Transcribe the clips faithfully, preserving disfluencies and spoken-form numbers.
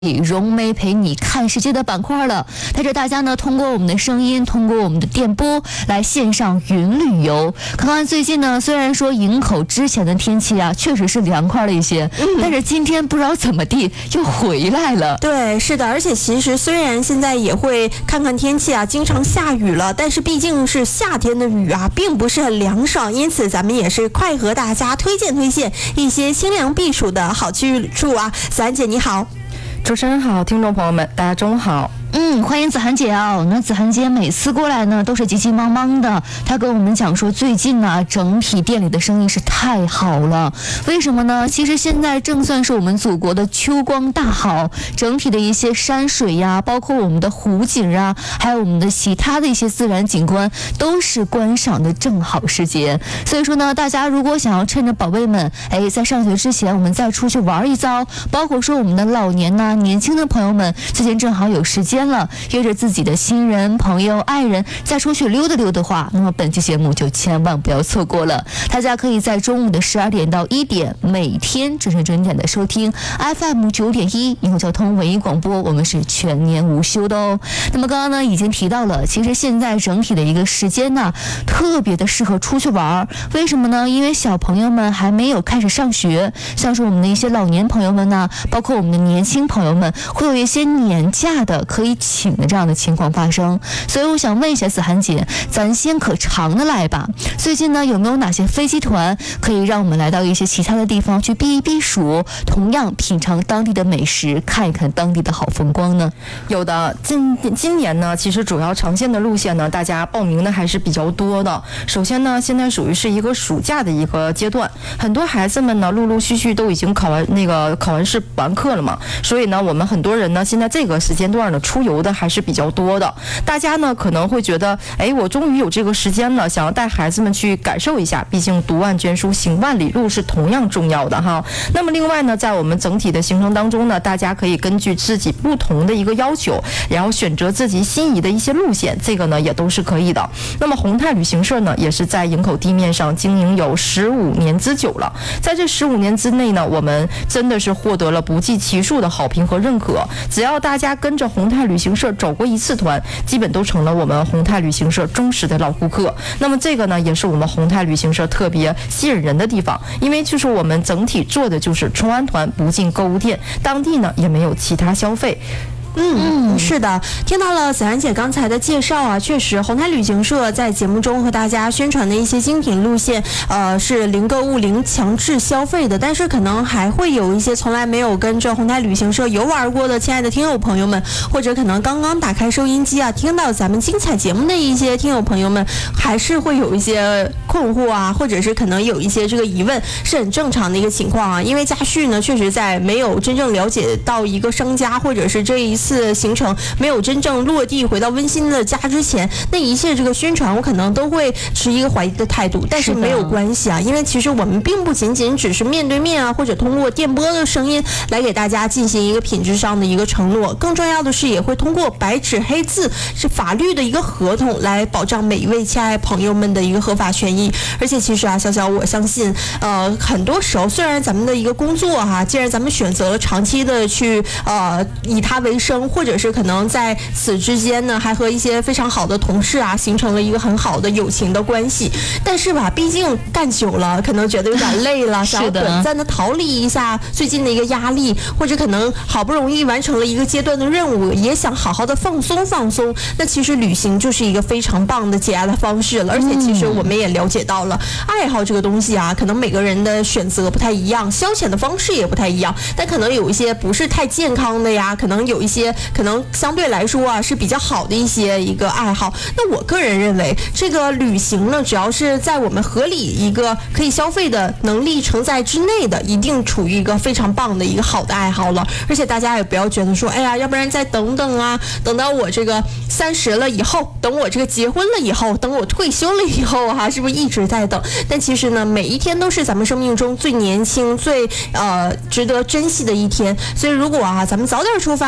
融媒陪你看世界的板块了，带着大家呢，通过我们的声音，通过我们的电波来线上云旅游。看看最近呢，虽然说营口之前的天气啊，确实是凉快了一些，嗯、但是今天不知道怎么地又回来了。 对，是的，而且其实虽然现在也会看看天气啊，经常下雨了，但是毕竟是夏天的雨啊，并不是很凉爽，因此咱们也是快和大家推荐推荐一些清凉避暑的好去处啊。子安姐你好。 主持人好，听众朋友们，大家中午好。 嗯，欢迎子涵姐啊！那子涵姐每次过来呢，都是急急忙忙的。她跟我们讲说，最近呢，整体店里的生意是太好了。为什么呢？其实现在正算是我们祖国的秋光大好，整体的一些山水呀，包括我们的湖景啊，还有我们的其他的一些自然景观，都是观赏的正好时节。所以说呢，大家如果想要趁着宝贝们，哎，在上学之前，我们再出去玩一遭，包括说我们的老年呐、年轻的朋友们，最近正好有时间了，约着自己的亲人、朋友、爱人再出去溜达溜的话，那么本期节目就千万不要错过了。大家可以在中午的十二点到一点，每天准时准点的收听 F M 九点一营口交通文艺广播，我们是全年无休的哦。那么刚刚呢已经提到了，其实现在整体的一个时间呢，特别的适合出去玩。为什么呢？因为小朋友们还没有开始上学，像是我们的一些老年朋友们呢，包括我们的年轻朋友们，会有一些年假的可以请的这样的情况发生。所以我想问一下子涵姐，咱先可长的来吧，最近呢有没有哪些飞机团可以让我们来到一些其他的地方去避一避暑，同样品尝当地的美食，看一看当地的好风光呢？ 有的，今今年呢，其实主要长线的路线呢，大家报名的还是比较多的。首先呢，现在属于是一个暑假的一个阶段，很多孩子们呢陆陆续续都已经考完那个考完试完课了嘛，所以呢，我们很多人呢现在这个时间段呢出游的还是比较多的。大家呢可能会觉得，哎，我终于有这个时间了，想要带孩子们去感受一下，毕竟读万卷书行万里路是同样重要的哈。那么另外呢，在我们整体的行程当中呢，大家可以根据自己不同的一个要求，然后选择自己心仪的一些路线，这个呢也都是可以的。那么宏泰旅行社呢，也是在营口地面上经营有十五年之久了，在这十五年之内呢，我们真的是获得了不计其数的好评和认可。只要大家跟着宏泰旅行社走过一次团，基本都成了我们宏泰旅行社忠实的老顾客。那么这个呢，也是我们宏泰旅行社特别吸引人的地方，因为就是我们整体做的就是冲安团，不进购物店，当地呢也没有其他消费。 嗯，是的，听到了子涵姐刚才的介绍啊，确实宏泰旅行社在节目中和大家宣传的一些精品路线，呃，是零购物、零强制消费的，但是可能还会有一些从来没有跟着宏泰旅行社游玩过的亲爱的听友朋友们，或者可能刚刚打开收音机啊，听到咱们精彩节目的一些听友朋友们，还是会有一些困惑啊，或者是可能有一些这个疑问，是很正常的一个情况啊。因为家旭呢，确实在没有真正了解到一个商家，或者是这一次行程没有真正落地回到温馨的家之前，那一切这个宣传我可能都会持一个怀疑的态度，但是没有关系啊，因为其实我们并不仅仅只是面对面啊，或者通过电波的声音来给大家进行一个品质上的一个承诺，更重要的是也会通过白纸黑字是法律的一个合同来保障每一位亲爱朋友们的一个合法权益。而且其实啊，小小我相信呃很多时候虽然咱们的一个工作哈、啊，既然咱们选择了长期的去呃以它为生，或者是可能在此之间呢，还和一些非常好的同事啊，形成了一个很好的友情的关系。但是吧，毕竟干久了，可能觉得有点累了，想要短暂的逃离一下最近的一个压力，或者可能好不容易完成了一个阶段的任务，也想好好的放松放松。那其实旅行就是一个非常棒的解压的方式了。而且其实我们也了解到了，爱好这个东西啊，可能每个人的选择不太一样，消遣的方式也不太一样，但可能有一些不是太健康的呀，可能有一些可能相对来说啊是比较好的一些一个爱好。那我个人认为，这个旅行呢，只要是在我们合理一个可以消费的能力承载之内的，一定处于一个非常棒的一个好的爱好了。而且大家也不要觉得说，哎呀，要不然再等等啊，等到我这个三十了以后，等我这个结婚了以后，等我退休了以后哈、啊，是不是一直在等？但其实呢，每一天都是咱们生命中最年轻、最呃值得珍惜的一天。所以如果啊，咱们早点出发，可能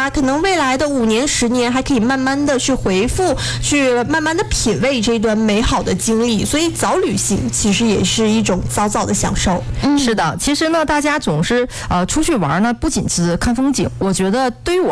未来的五年、十年还可以慢慢的去回复，去慢慢的品味这段美好的经历。所以早旅行其实也是一种早早的享受。 嗯，是的，其实呢，大家总是呃出去玩呢，不仅是看风景，我觉得对于我